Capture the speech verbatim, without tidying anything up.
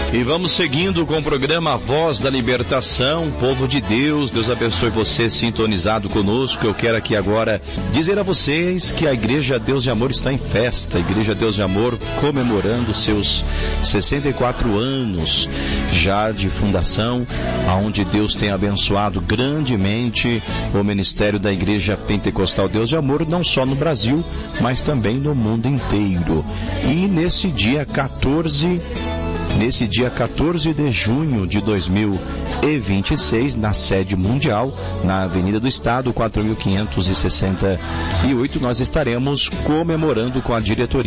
E vamos seguindo com o programa Voz da Libertação, povo de Deus. Deus abençoe você sintonizado conosco. Eu quero aqui agora dizer a vocês que a Igreja Deus de Amor está em festa. A Igreja Deus de Amor comemorando seus sessenta e quatro anos já de fundação, aonde Deus tem abençoado grandemente o ministério da Igreja Pentecostal Deus de Amor, não só no Brasil, mas também no mundo inteiro. E nesse dia quatorze Nesse dia quatorze de junho de dois mil e vinte e seis, na sede mundial, na Avenida do Estado, quatro mil quinhentos e sessenta e oito, nós estaremos comemorando com a diretoria